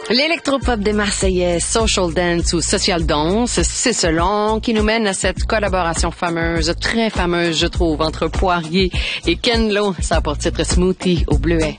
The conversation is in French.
L'électropop des Marseillais, Social Dance ou Social Dance, c'est selon qui nous mène à cette collaboration fameuse, très fameuse, je trouve, entre Poirier et Ken Lo. Ça a pour titre Smoothie au bleuet.